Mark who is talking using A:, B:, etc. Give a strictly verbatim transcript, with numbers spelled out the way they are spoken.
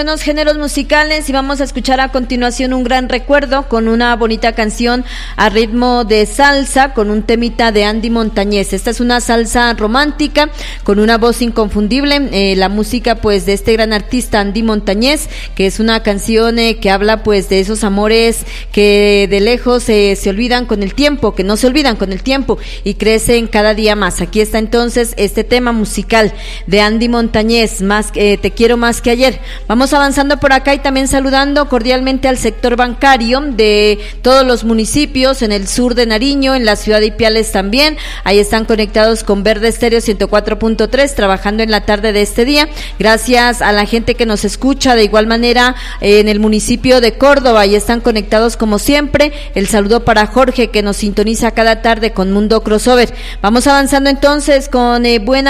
A: Buenos géneros musicales y vamos a escuchar a continuación un gran recuerdo con una bonita canción a ritmo de salsa con un temita de Andy Montañez. Esta es una salsa romántica con una voz inconfundible, eh, la música pues de este gran artista Andy Montañez, que es una canción eh, que habla pues de esos amores que de lejos eh, se olvidan con el tiempo, que no se olvidan con el tiempo y crecen cada día más. Aquí está entonces este tema musical de Andy Montañez, más eh, Te quiero más que ayer. Vamos avanzando por acá y también saludando cordialmente al sector bancario de todos los municipios en el sur de Nariño, en la ciudad de Ipiales también. Ahí están conectados con Verde Estéreo ciento cuatro punto tres, trabajando en la tarde de este día. Gracias a la gente que nos escucha de igual manera eh, en el municipio de Córdoba. Ahí están conectados como siempre. El saludo para Jorge, que nos sintoniza cada tarde con Mundo Crossover. Vamos avanzando entonces con eh, buena